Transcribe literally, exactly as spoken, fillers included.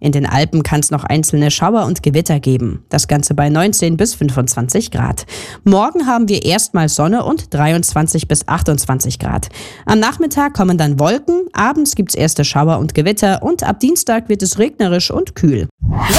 In den Alpen kann es noch einzelne Schauer und Gewitter geben. Das Ganze bei neunzehn bis fünfundzwanzig Grad. Morgen haben wir erstmal Sonne und dreiundzwanzig bis achtundzwanzig Grad. Am Nachmittag kommen dann Wolken, abends gibt es erste Schauer und Gewitter und ab Dienstag wird es regnerisch und kühl.